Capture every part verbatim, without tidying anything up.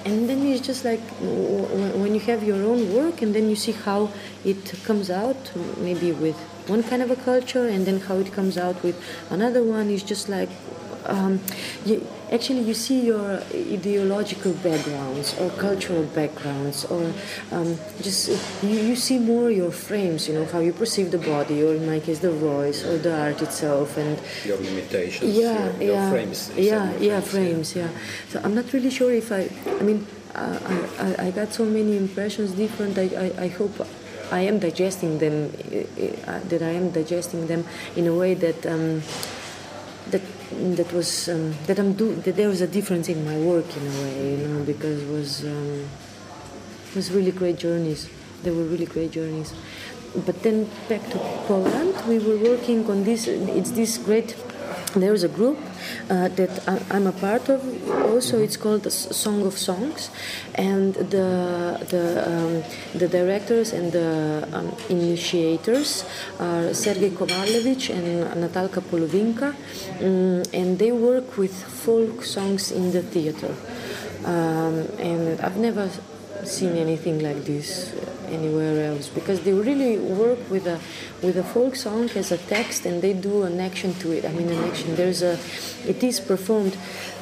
and then it's just like w- when you have your own work, and then you see how it comes out, maybe with one kind of a culture, and then how it comes out with another one. Is just like um, you, actually you see your ideological backgrounds or cultural backgrounds, or um, just you, you see more your frames, you know, how you perceive the body, or in my case the voice or the art itself, and your limitations, yeah, your, your yeah, frames. Yeah, your yeah, frames, frames, yeah. So I'm not really sure if I, I mean, uh, I, I, I got so many impressions different. I, I, I hope I am digesting them, uh, that I am digesting them in a way that um, that that was um, that I'm do that there was a difference in my work in a way, you know, because it was um, it was really great journeys. They were really great journeys. But then back to Poland, we were working on this. It's this great. There is a group uh, that I'm a part of. Also, it's called the Song of Songs, and the the um, the directors and the um, initiators are Sergei Kovalevich and Natalka Polovinka, um, and they work with folk songs in the theater. Um, and I've never seen anything like this anywhere else, because they really work with a with a folk song as a text, and they do an action to it. I mean, an action. There's a, it is performed.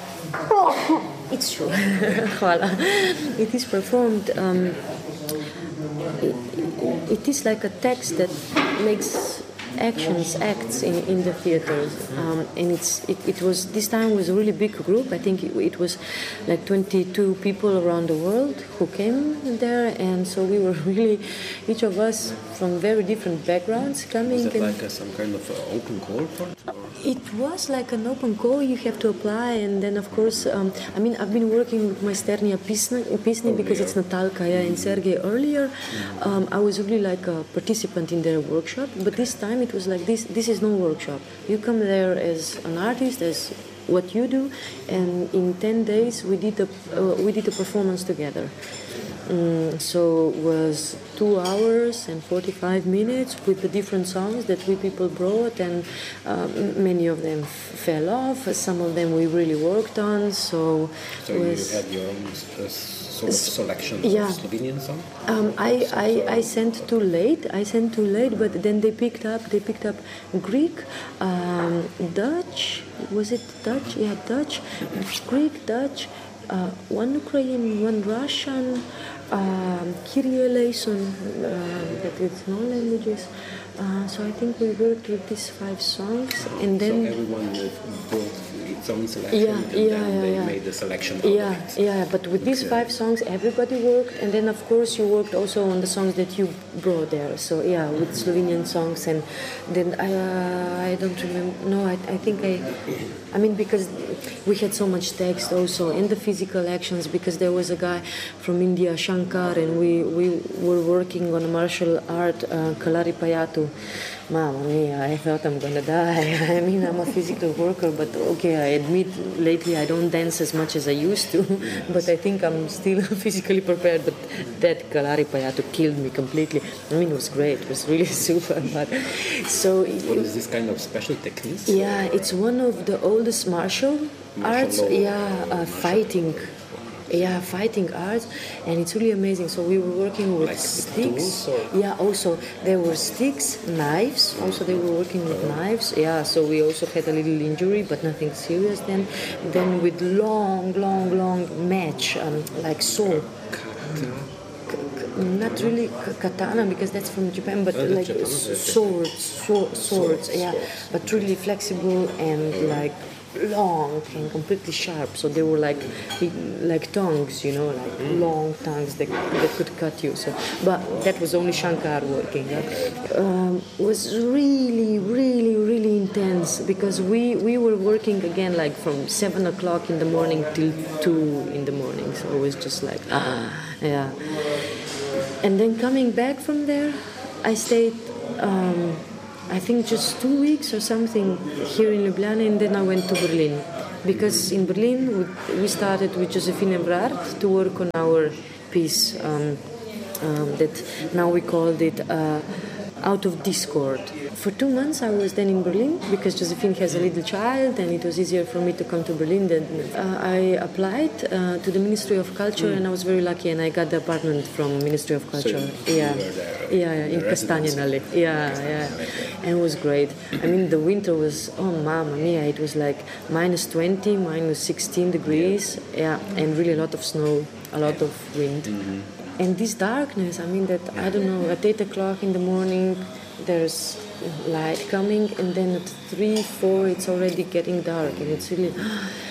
It's true. It is performed. Um, it, it is like a text that makes actions, acts in, in the theater, um, and it's it, it was this time was a really big group. I think it, it was like twenty-two people around the world who came there, and so we were really, each of us from very different backgrounds coming. Was it like a, some kind of uh, open call for it? Or? It was like an open call. You have to apply, and then of course, um, I mean, I've been working with Maesternia Pisni, Pisni because it's Natalka yeah, and Sergei earlier. Mm-hmm. Um, I was really like a participant in their workshop, but this time it was like this. This is no workshop. You come there as an artist, as what you do, and in ten days we did a uh, we did a performance together. Um, so it was two hours and forty-five minutes with the different songs that we people brought, and um, many of them f- fell off. Some of them we really worked on. So, so was, you had your own uh, sort of selection yeah. of Slovenian songs? Um, I, I, I sent too late. I sent too late, but then they picked up. They picked up Greek, um, Dutch. Was it Dutch? Yeah, Dutch, Greek, Dutch. Uh, one Ukrainian, one Russian, um, Kyrie eleison, uh, that is no languages. Uh, so I think we worked with these five songs, and then so everyone brought its own selection, yeah, and yeah, then yeah, they yeah. made the selection. Out yeah, of it. yeah. But with these Okay. five songs, everybody worked, and then of course you worked also on the songs that you brought there. So yeah, with Slovenian songs, and then I, uh, I don't remember. No, I, I think I, I mean because we had so much text also, and the physical actions, because there was a guy from India, Shankar, and we we were working on martial art, uh, Kalari Payatu. Mamma mia, I thought I'm gonna die. I mean, I'm a physical worker, but okay, I admit lately I don't dance as much as I used to, but I think I'm still physically prepared. But that Kalari Payatu killed me completely. I mean, it was great. It was really super. But so What is this kind of special techniques? yeah, it's one of the oldest martial, Martial arts. law. Yeah, uh, fighting. Yeah, fighting arts, and it's really amazing. So we were working with Like sticks. tools or? Yeah, also there were sticks, knives. Also they were working with knives. Yeah, so we also had a little injury, but nothing serious. Then, then with long, long, long match, um, like sword. Not really k- katana, because that's from Japan, but Oh, that's like Japan, s- okay. swords, sword, swords, Swords, yeah, swords. but really flexible and like long and completely sharp. So they were like like tongues, you know, like long tongues that, that could cut you. So, but that was only Shankar working. Yeah? Um, was really, really, really intense, because we we were working again like from seven o'clock in the morning till two in the morning. So it was just like ah, yeah. And then coming back from there, I stayed, um, I think just two weeks or something here in Ljubljana, and then I went to Berlin. Because in Berlin, we, we started with Josephine Ebrard to work on our piece um, um, that now we called it uh, out of Discord. For two months I was then in Berlin because Josephine has a little child and it was easier for me to come to Berlin. Then uh, I applied uh, to the Ministry of Culture mm. and I was very lucky and I got the apartment from Ministry of Culture. So yeah. There, yeah, yeah, in Castanjali. Yeah, yeah. And it was great. I mean, the winter was, oh mamma mia, it was like minus twenty, minus sixteen degrees. Yeah, and really a lot of snow, a lot of wind. Mm-hmm. And this darkness, I mean that, I don't know, at eight o'clock in the morning, there's light coming, and then at three, four, it's already getting dark, and it's really,